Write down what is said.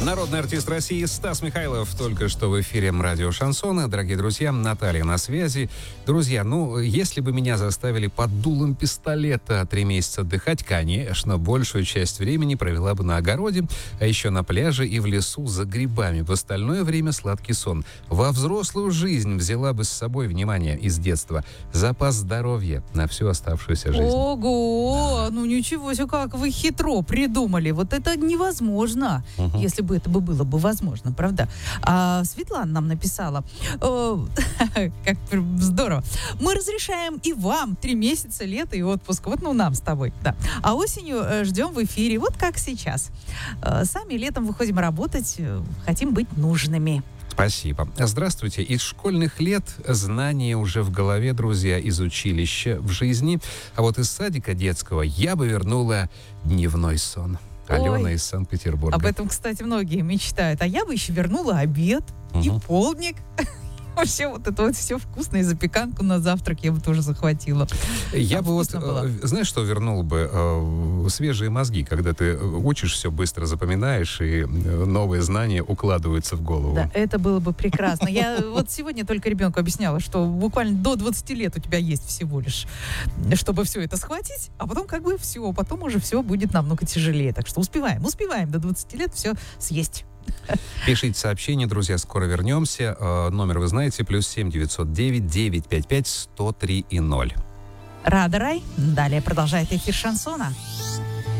Народный артист России Стас Михайлов только что в эфире радио «Шансон». Дорогие друзья, Наталья на связи. Друзья, если бы меня заставили под дулом пистолета 3 месяца отдыхать, конечно, большую часть времени провела бы на огороде, а еще на пляже и в лесу за грибами. В остальное время сладкий сон. Во взрослую жизнь взяла бы с собой, внимание, из детства, запас здоровья на всю оставшуюся жизнь. Ого! Ну ничего себе, как вы хитро придумали. Вот это невозможно, если бы это было бы возможно, правда? А Светлана нам написала, как здорово. Мы разрешаем и вам 3 месяца лета и отпуск. Вот, нам с тобой, да. А осенью ждем в эфире, вот как сейчас. Сами летом выходим работать, хотим быть нужными. Спасибо. Здравствуйте. Из школьных лет знания уже в голове, друзья, из училища в жизни. А вот из садика детского я бы вернула дневной сон. Алена из Санкт-Петербурга. Об этом, кстати, многие мечтают. А я бы еще вернула обед и полдник. Вообще вот это вот все вкусное, запеканку на завтрак я бы тоже захватила. Я бы знаешь, что вернул бы? Свежие мозги, когда ты учишь, все быстро запоминаешь, и новые знания укладываются в голову. Да, это было бы прекрасно. Я вот сегодня только ребенку объясняла, что буквально до 20 лет у тебя есть всего лишь, чтобы все это схватить, а потом все, потом уже все будет намного тяжелее. Так что успеваем до 20 лет все съесть. Пишите сообщения, друзья, скоро вернемся. Номер вы знаете, +7 909 955 103 и 0. Рада Рай. Далее продолжает эфир шансона.